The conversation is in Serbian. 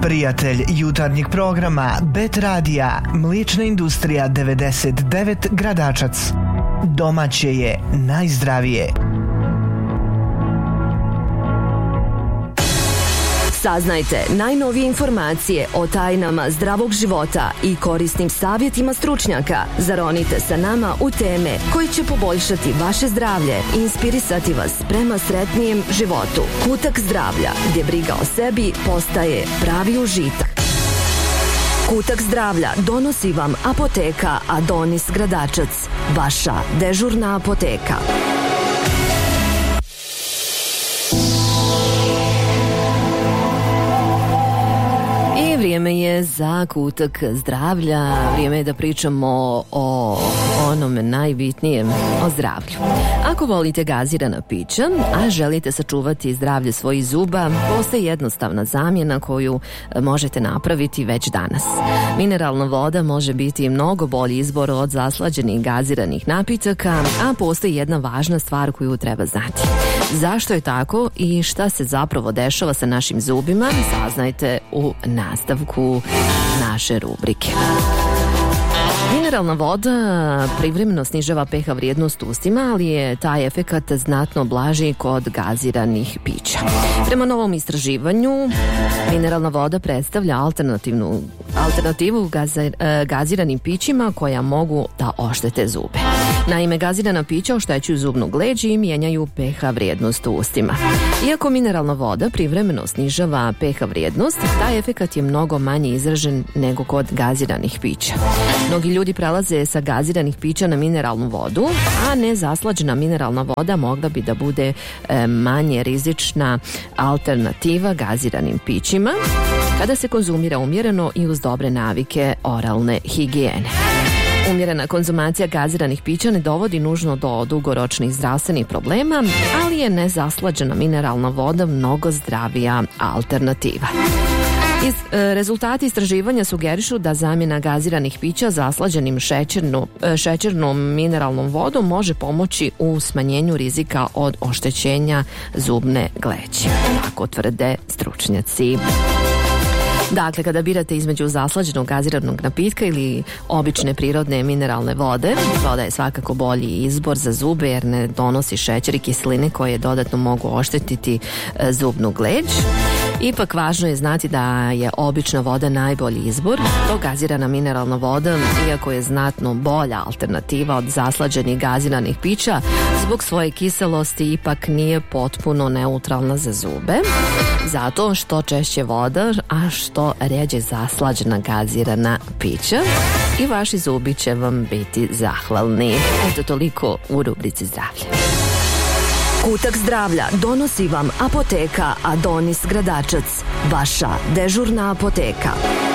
Prijatelj jutarnjeg programa Bet Radija, Mliječna industrija 99 Gradačac. Domaće je najzdravije. Saznajte najnovije informacije o tajnama zdravog života i korisnim savjetima stručnjaka. Zaronite sa nama u teme koji će poboljšati vaše zdravlje i inspirisati vas prema sretnijem životu. Kutak zdravlja, gdje briga o sebi postaje pravi užitak. Kutak zdravlja donosi vam apoteka Adonis Gradačac, vaša dežurna apoteka. Vrijeme je za kutak zdravlja, vrijeme je da pričamo o onome najbitnijem, o zdravlju. Ako volite gazirana pića, a želite sačuvati zdravlje svojih zuba, postoji jednostavna zamjena koju možete napraviti već danas. Mineralna voda može biti mnogo bolji izbor od zaslađenih gaziranih napitaka, a postoji jedna važna stvar koju treba znati. Zašto je tako i šta se zapravo dešava sa našim zubima, saznajte u nastavku naše rubrike. Mineralna voda privremeno snižava pH vrijednost ustima, ali je taj efekat znatno blaži kod gaziranih pića. Prema novom istraživanju, mineralna voda predstavlja alternativu gaziranim pićima koja mogu da oštete zube. Naime, gazirana pića oštećuju zubnu gleđ i mijenjaju pH vrijednost u ustima. Iako mineralna voda privremeno snižava pH vrijednost, taj efekat je mnogo manje izražen nego kod gaziranih pića. Mnogi ljudi prelaze sa gaziranih pića na mineralnu vodu, a nezaslađena mineralna voda mogla bi da bude manje rizična alternativa gaziranim pićima kada se konzumira umjereno i uz dobre navike oralne higijene. Umjerena konzumacija gaziranih pića ne dovodi nužno do dugoročnih zdravstvenih problema, ali je nezaslađena mineralna voda mnogo zdravija alternativa. Rezultati istraživanja sugerišu da zamjena gaziranih pića zaslađenim šećernom mineralnom vodom može pomoći u smanjenju rizika od oštećenja zubne gleđe, tako tvrde stručnjaci. Dakle, kada birate između zaslađenog gaziranog napitka ili obične prirodne mineralne vode, voda je svakako bolji izbor za zube jer ne donosi šećer i kiseline koje dodatno mogu oštetiti zubnu gleđ. Ipak važno je znati da je obična voda najbolji izbor, dok gazirana mineralna voda, iako je znatno bolja alternativa od zaslađenih gaziranih pića, zbog svoje kiselosti ipak nije potpuno neutralna za zube. Zato što češće voda, a što rjeđe zaslađena gazirana pića i vaši zubi će vam biti zahvalni. Eto toliko u rubrici zdravlje. Kutak zdravlja donosi vam apoteka Adonis Gradačac, vaša dežurna apoteka.